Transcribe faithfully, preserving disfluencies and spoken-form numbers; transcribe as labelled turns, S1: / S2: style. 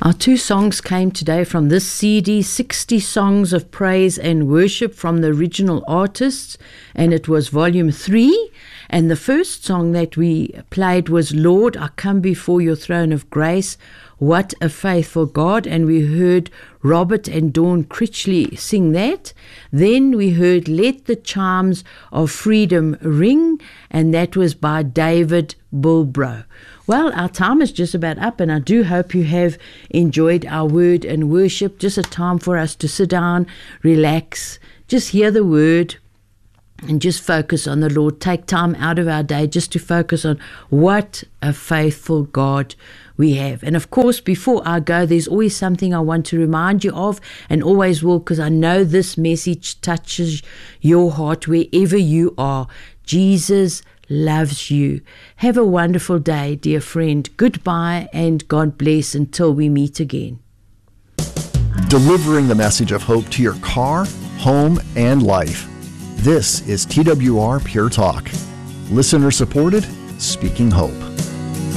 S1: Our two songs came today from this C D, sixty Songs of Praise and Worship from the original artists, and it was volume three. And the first song that we played was Lord, I Come Before Your Throne of Grace. What a Faithful God. And we heard Robert and Dawn Critchley sing that. Then we heard Let the Chimes of Freedom Ring, and that was by David Bulbro. Well, our time is just about up, and I do hope you have enjoyed our word and worship. Just a time for us to sit down, relax, just hear the word, and just focus on the Lord. Take time out of our day just to focus on what a faithful God we have. And of course, before I go, there's always something I want to remind you of, and always will, because I know this message touches your heart wherever you are. Jesus loves you. Have a wonderful day, dear friend. Goodbye and God bless until we meet again.
S2: Delivering the message of hope to your car, home, and life. This is T W R Pure Talk. Listener supported, speaking hope.